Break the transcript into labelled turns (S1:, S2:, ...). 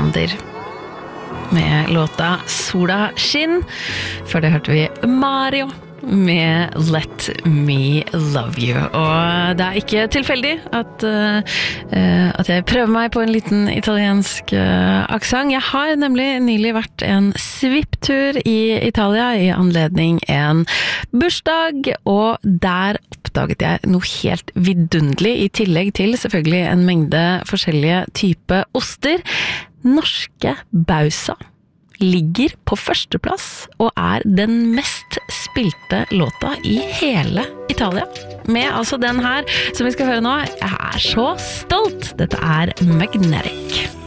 S1: Alexander med låta Sola Skinn. Før det hørte vi Mario med Let Me Love You. Og det ikke tilfeldig at jeg prøver meg på en liten italiensk aksent. Jeg har nemlig nylig vært en svipptur i Italia i anledning en bursdag, og der oppdaget jeg noe helt vidunderlig, i tillegg til selvfølgelig en mengde forskjellige type oster. Norske Bausa ligger på førsteplass og den mest spilte låta i hele Italia. Med altså den her som vi skal høre nå. Jeg så stolt! Dette Magnetic.